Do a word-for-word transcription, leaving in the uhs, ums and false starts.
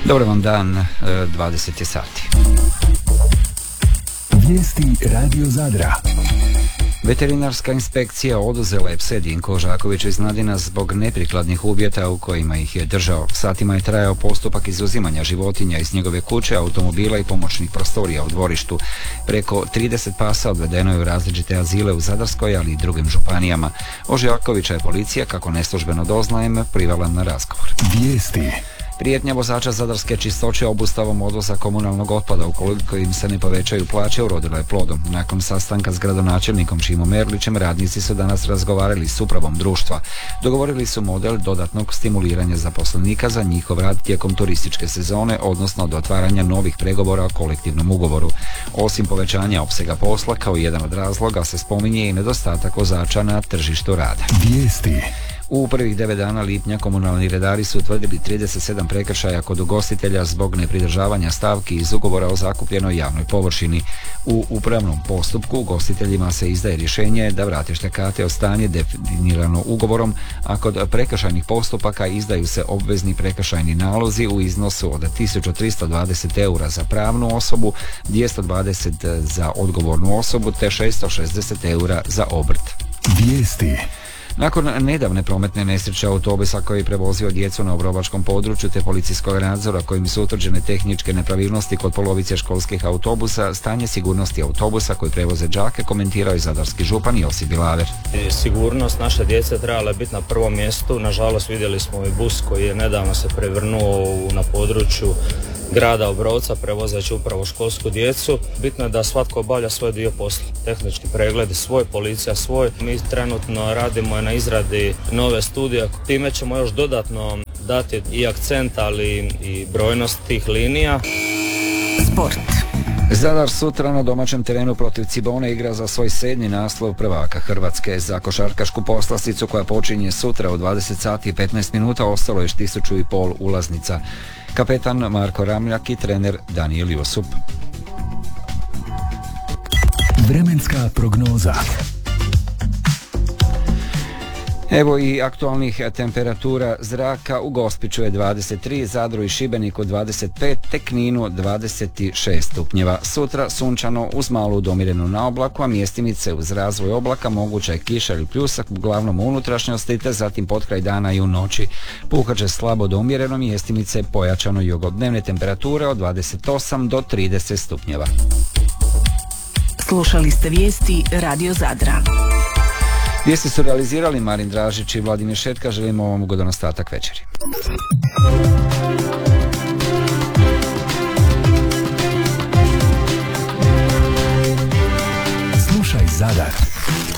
Dobar vam dan, dvadeset je sati. Vijesti Radio Zadra. Veterinarska inspekcija oduzela je pse Dinko Žakoviću iz Nadina zbog neprikladnih uvjeta u kojima ih je držao. Satima je trajao postupak izuzimanja životinja iz njegove kuće, automobila i pomoćnih prostorija u dvorištu. Preko trideset pasa odvedeno je u različite azile u Zadarskoj, ali i drugim županijama. O Žakovića je policija, kako neslužbeno doznajem, privela na razgovor. Vijesti. Prijetnja vozača Zadarske Čistoće obustavom odvoza komunalnog otpada ukoliko im se ne povećaju plaće urodila je plodom. Nakon sastanka s gradonačelnikom Šimom Erlićem, radnici su danas razgovarali s upravom društva. Dogovorili su model dodatnog stimuliranja zaposlenika za njihov rad tijekom turističke sezone, odnosno do otvaranja novih pregovora o kolektivnom ugovoru. Osim povećanja opsega posla, kao jedan od razloga se spominje i nedostatak vozača na tržištu rada. Vijesti. U prvih devet dana lipnja komunalni redari su utvrdili trideset sedam prekršaja kod ugostitelja zbog nepridržavanja stavki iz ugovora o zakupljenoj javnoj površini. U upravnom postupku ugostiteljima se izdaje rješenje da vrate štekate o stanje definirano ugovorom, a kod prekršajnih postupaka izdaju se obvezni prekršajni nalozi u iznosu od tisuću tristo dvadeset eura za pravnu osobu, dvjesto dvadeset za odgovornu osobu te šesto šezdeset eura za obrt. Vijesti. Nakon nedavne prometne nesreće autobusa koji je prevozio djecu na obrovačkom području te policijskog nadzora kojim su utvrđene tehničke nepravilnosti kod polovice školskih autobusa, stanje sigurnosti autobusa koji prevoze đake komentirao je zadarski župan Josip Bilaver. Sigurnost naše djece trebala biti na prvom mjestu. Nažalost vidjeli smo i bus koji je nedavno se prevrnuo na području grada Obrovca prevozeći upravo školsku djecu. Bitno je da svatko obavlja svoj dio posla. Tehnički pregled svoj, policija svoj. Mi trenutno radimo na izradi nove studije. Time ćemo još dodatno dati i akcent, ali i brojnost tih linija. Sport. Zadar sutra na domaćem terenu protiv Cibone igra za svoj sedmi naslov prvaka Hrvatske. Za košarkašku poslasticu koja počinje sutra u dvadeset sati i petnaest minuta ostalo je još tisuću i pol ulaznica. Kapetan Marko Ramljak i trener Danijel Jusup. Vremenska prognoza. Evo i aktualnih temperatura zraka. U Gospiću je dvadeset tri, Zadru i Šibeniku dvadeset pet, te Kninu dvadeset šest stupnjeva. Sutra sunčano uz malu domirenu naoblaku, a mjestimice uz razvoj oblaka, moguća je kiša ili pljusak, uglavnom u unutrašnjosti, te zatim potkraj dana i u noći. Puhaće slabo do umjereno, mjestimice pojačano jugodnevne temperature od dvadeset osam do trideset stupnjeva. Slušali ste vijesti Radio Zadra. Vijesti su realizirali Marin Dražić i Vladimir Šetka. Želimo vam ugodan ostatak večeri. Slušaj Zadar.